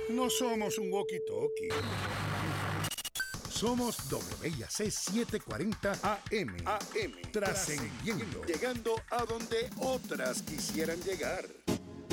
No somos un walkie-talkie. Somos WIAC 740 AM. Trascendiendo. Llegando a donde otras quisieran llegar.